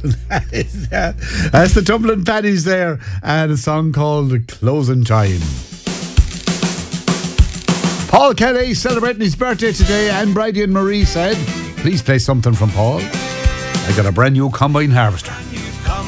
That's the Dublin Paddies there, and a song called Closing Time. Paul Kelly celebrating his birthday today, and Bridie and Marie said, please play something from Paul. I got a brand new combine harvester.